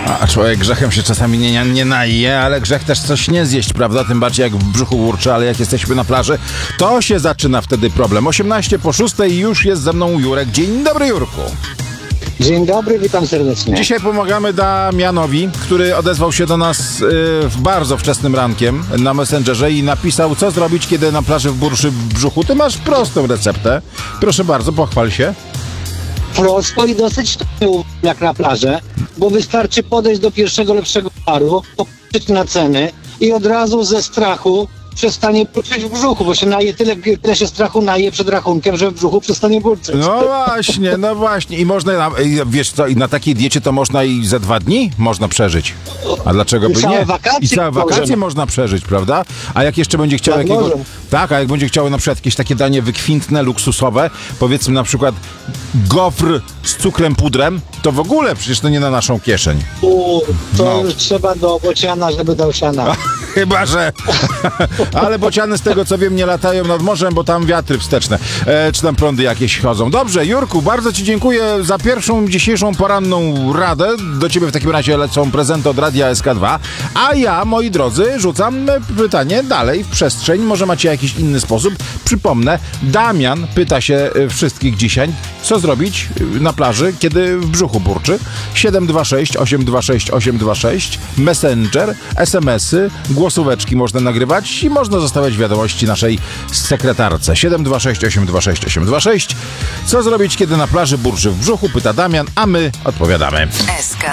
A człowiek grzechem się czasami nie naje, ale grzech też coś nie zjeść, prawda? Tym bardziej jak w brzuchu burczy, ale jak jesteśmy na plaży, to się zaczyna wtedy problem. 18:06 i już jest ze mną Jurek. Dzień dobry, Jurku. Dzień dobry, witam serdecznie. Dzisiaj pomagamy Damianowi, który odezwał się do nas bardzo wczesnym rankiem na Messengerze i napisał, co zrobić, kiedy na plaży burczy w brzuchu. Ty masz prostą receptę. Proszę bardzo, pochwal się. Prosto i dosyć tanio, jak na plażę, bo wystarczy podejść do pierwszego lepszego baru, popatrzeć na ceny i od razu ze strachu przestanie burczyć w brzuchu, bo się naje tyle się strachu naje przed rachunkiem, że w brzuchu przestanie burczyć. No właśnie. I można, wiesz co, i na takiej diecie to można i za 2 dni można przeżyć. A dlaczego by nie? I całe wakacje można przeżyć, prawda? A jak jeszcze będzie chciał jakiegoś... Tak, a jak będzie chciał na przykład jakieś takie danie wykwintne, luksusowe, powiedzmy na przykład gofr z cukrem pudrem, to w ogóle przecież to nie na naszą kieszeń. To już trzeba do bociana, żeby dał siana. Chyba, że... Ale bociany z tego co wiem nie latają nad morzem, bo tam wiatry wsteczne. Czy tam prądy jakieś chodzą. Dobrze, Jurku, bardzo ci dziękuję za pierwszą dzisiejszą poranną radę. Do ciebie w takim razie lecą prezenty od Radia SK2. A ja, moi drodzy, rzucam pytanie dalej w przestrzeń. Może macie jakiś inny sposób. Przypomnę, Damian pyta się wszystkich dzisiaj, co zrobić na plaży, kiedy w brzuchu burczy. 726 826 826, Messenger, SMS-y, głosóweczki można nagrywać i można zostawiać wiadomości naszej sekretarce. 726 826 826. Co zrobić, kiedy na plaży burczy w brzuchu? Pyta Damian, a my odpowiadamy. SK